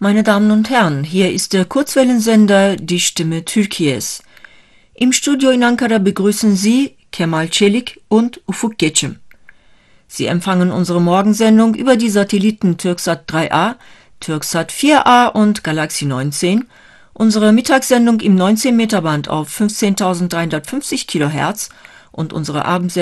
Meine Damen und Herren, hier ist der Kurzwellensender Die Stimme Türkiye's. Im Studio in Ankara begrüßen Sie Kemal Çelik und Ufuk Geçim. Sie empfangen unsere Morgensendung über die Satelliten Türksat 3A, Türksat 4A und Galaxy 19, unsere Mittagssendung im 19-Meter-Band auf 15.350 kHz und unsere Abendsendung